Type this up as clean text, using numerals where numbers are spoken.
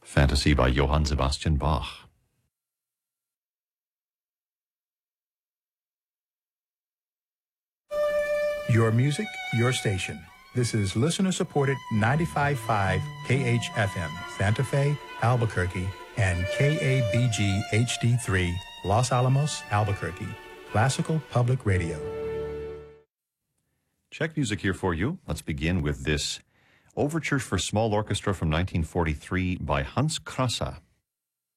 Fantasy by Johann Sebastian Bach. Your music, your station. This is listener-supported 95.5 KHFM, Santa Fe, Albuquerque, and KABG HD3, Los Alamos, Albuquerque. Classical Public Radio. Czech music here for you. Let's begin with this Overture for Small Orchestra from 1943 by Hans Krasa.